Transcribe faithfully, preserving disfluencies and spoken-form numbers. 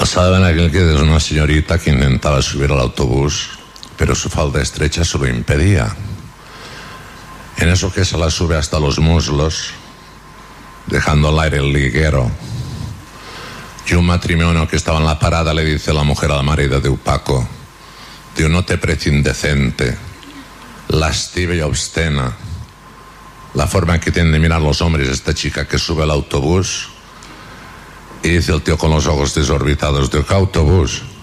Pasaba en aquel que es una señorita que intentaba subir al autobús, pero su falda estrecha se lo impedía. En eso que se la sube hasta los muslos, dejando al aire el liguero. Y un matrimonio que estaba en la parada le dice a la mujer al marido de Paco: Dios, no te parece indecente, lasciva y obscena la forma en que tienen de mirar los hombres esta chica que sube al autobús? Y dice el tío con los ojos desorbitados: ¿de qué autobús?